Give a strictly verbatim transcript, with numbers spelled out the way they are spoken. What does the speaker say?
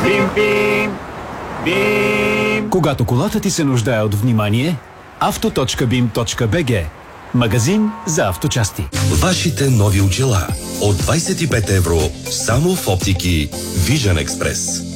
Бим-бим! Бим! Когато колата ти се нуждае от внимание, авто точка бим точка би джи. Магазин за авточасти. Вашите нови очила от двайсет и пет евро само в оптики Vision Express.